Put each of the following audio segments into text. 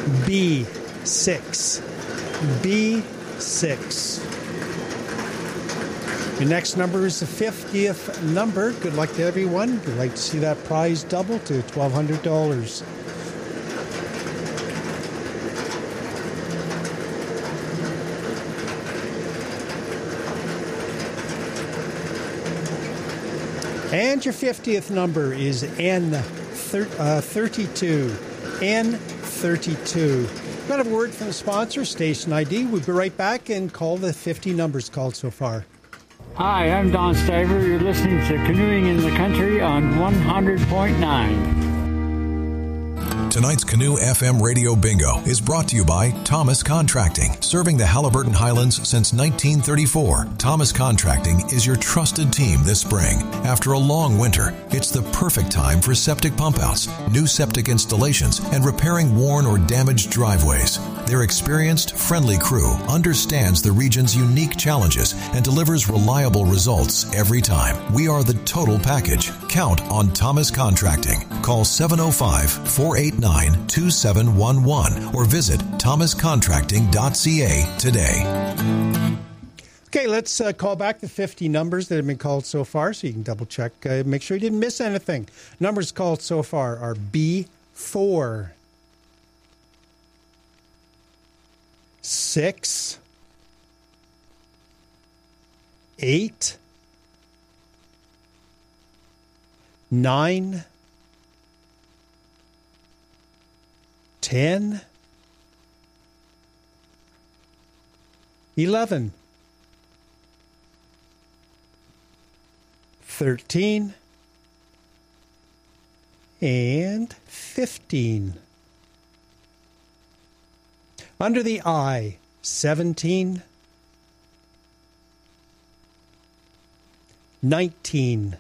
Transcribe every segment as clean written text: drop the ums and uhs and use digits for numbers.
B6. B6. Your next number is the 50th number. Good luck to everyone. We'd like to see that prize double to $1,200. And your 50th number is N32. N32. Got a word from the sponsor, Station ID. We'll be right back and call the 50 numbers called so far. Hi, I'm Don Stiver. You're listening to Canoeing in the Country on 100.9. Tonight's Canoe FM Radio Bingo is brought to you by Thomas Contracting. Serving the Haliburton Highlands since 1934, Thomas Contracting is your trusted team this spring. After a long winter, it's the perfect time for septic pump-outs, new septic installations, and repairing worn or damaged driveways. Their experienced, friendly crew understands the region's unique challenges and delivers reliable results every time. We are the total package. Count on Thomas Contracting. Call 705-489-2711 or visit thomascontracting.ca today. Okay, let's call back the 50 numbers that have been called so far so you can double check, make sure you didn't miss anything. Numbers called so far are B4, 6, 8, 9, 10, 11, 13, and 15. Under the I, 17, 19,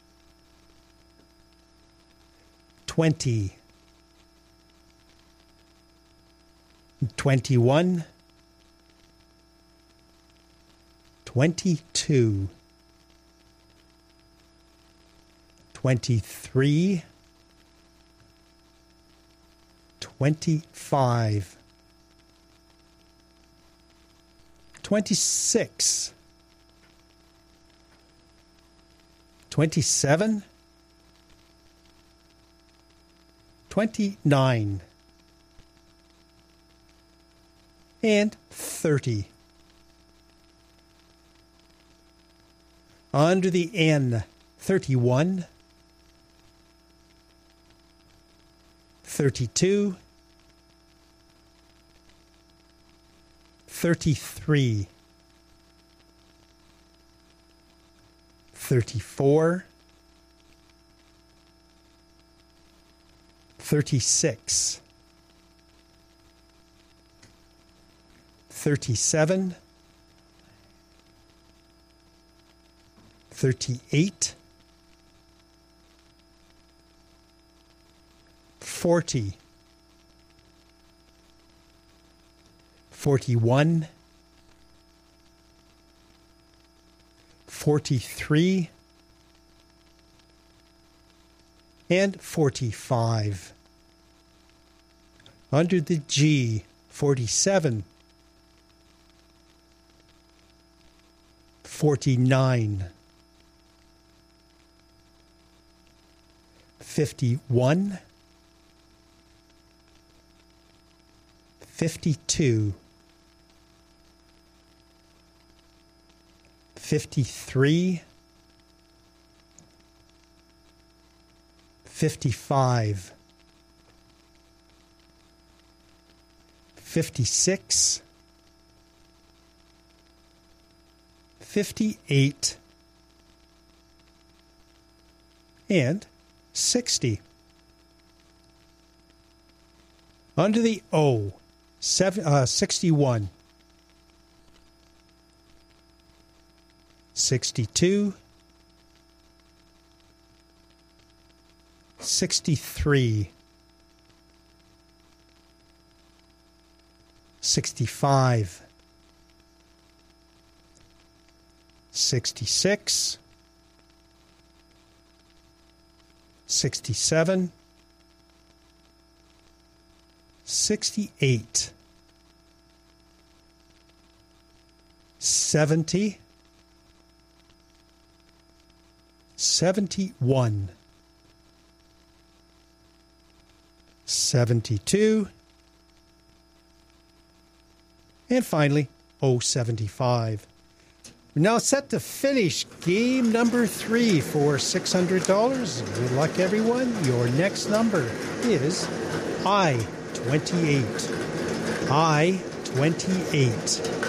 20, 21, 22, 23, 25, 26, 27, 29, and 30. Under the N, 31, 32, 33, 34, 36, 37, 38, 40, 41, 43, and 45. Under the G, 47, 49, 51, 52, 53, 55, 56, 58, and 60. Under the O, 61, 62, 63, 65, 66, 67, 68, 70, 71, 72, and finally, 075. We're now set to finish game number 3 for $600. Good luck, everyone. Your next number is I-28. I-28.